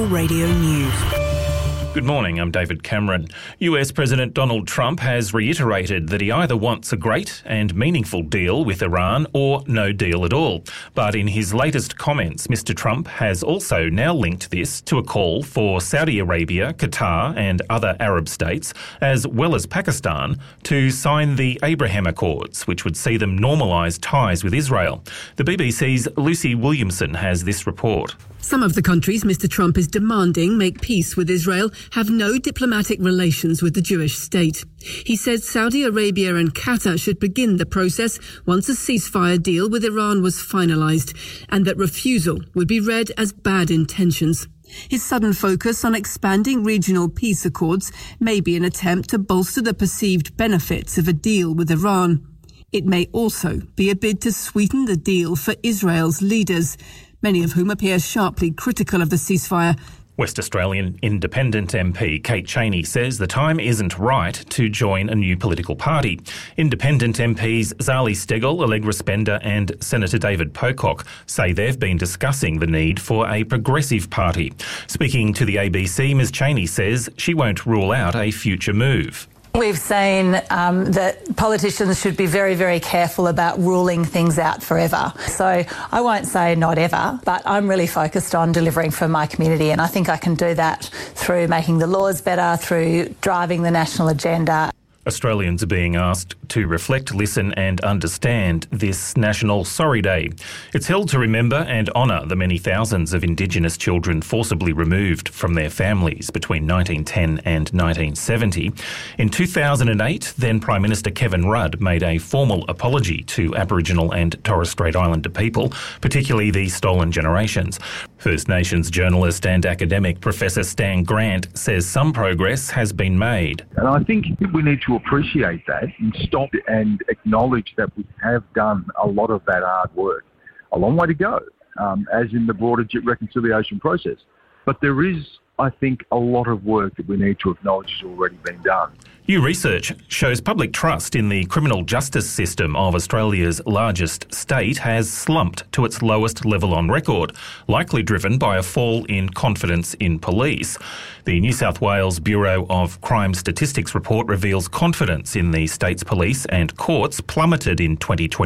Radio News. Good morning, I'm David Cameron. US President Donald Trump has reiterated that he either wants a great and meaningful deal with Iran or no deal at all. But in his latest comments, Mr Trump has also now linked this to a call for Saudi Arabia, Qatar and other Arab states, as well as Pakistan, to sign the Abraham Accords, which would see them normalise ties with Israel. The BBC's Lucy Williamson has this report. Some of the countries Mr Trump is demanding make peace with Israel have no diplomatic relations with the Jewish state. He says Saudi Arabia and Qatar should begin the process once a ceasefire deal with Iran was finalised, and that refusal would be read as bad intentions. His sudden focus on expanding regional peace accords may be an attempt to bolster the perceived benefits of a deal with Iran. It may also be a bid to sweeten the deal for Israel's leaders, many of whom appear sharply critical of the ceasefire. West Australian Independent MP Kate Chaney says the time isn't right to join a new political party. Independent MPs Zali Steggall, Allegra Spender and Senator David Pocock say they've been discussing the need for a progressive party. Speaking to the ABC, Ms Chaney says she won't rule out a future move. We've seen that politicians should be very, very careful about ruling things out forever. So I won't say not ever, but I'm really focused on delivering for my community, and I think I can do that through making the laws better, through driving the national agenda. Australians are being asked to reflect, listen and understand this National Sorry Day. It's held to remember and honour the many thousands of Indigenous children forcibly removed from their families between 1910 and 1970. In 2008, then Prime Minister Kevin Rudd made a formal apology to Aboriginal and Torres Strait Islander people, particularly the stolen generations. First Nations journalist and academic Professor Stan Grant says some progress has been made. And I think we need to appreciate that and stop and acknowledge that we have done a lot of that hard work. A long way to go, as in the broader reconciliation process. But there is, I think, a lot of work that we need to acknowledge has already been done. New research shows public trust in the criminal justice system of Australia's largest state has slumped to its lowest level on record, likely driven by a fall in confidence in police. The New South Wales Bureau of Crime Statistics report reveals confidence in the state's police and courts plummeted in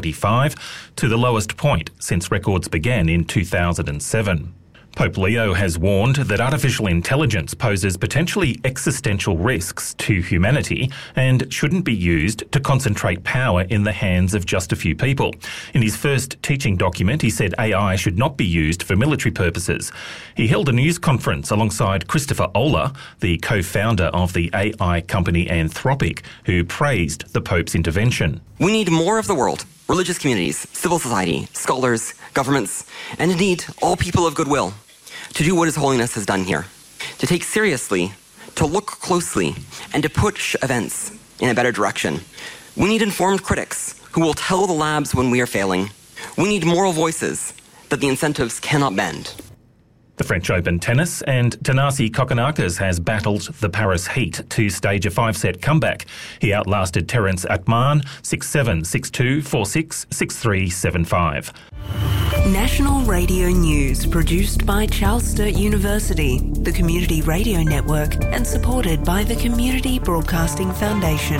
2025 to the lowest point since records began in 2007. Pope Leo has warned that artificial intelligence poses potentially existential risks to humanity and shouldn't be used to concentrate power in the hands of just a few people. In his first teaching document, he said AI should not be used for military purposes. He held a news conference alongside Christopher Olah, the co-founder of the AI company Anthropic, who praised the Pope's intervention. We need more of the world. Religious communities, civil society, scholars, governments, and indeed all people of goodwill, to do what His Holiness has done here, to take seriously, to look closely, and to push events in a better direction. We need informed critics who will tell the labs when we are failing. We need moral voices that the incentives cannot bend. The French Open tennis, and Thanasi Kokkinakis has battled the Paris heat to stage a 5-set comeback. He outlasted Terence Atman 6-7, 6-2, 4-6, 6-3, 7-5. National Radio News, produced by Charles Sturt University, the Community Radio Network, and supported by the Community Broadcasting Foundation.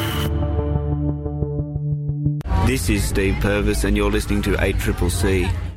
This is Steve Purvis, and you're listening to 8CCC.